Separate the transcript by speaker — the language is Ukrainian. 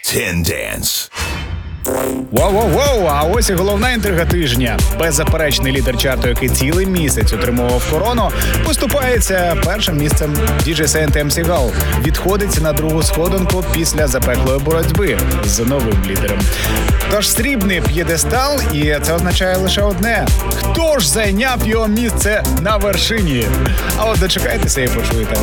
Speaker 1: 10 Dance.
Speaker 2: Воу-воу-воу, а ось і головна інтрига тижня. Беззаперечний лідер чарту, який цілий місяць отримував корону, поступається першим місцем DJ Saint MC Gal. Відходить на другу сходинку після запеклої боротьби з новим лідером. Тож срібний п'єдестал, і це означає лише одне. Хто ж зайняв його місце на вершині? А от дочекайтеся і почуєте.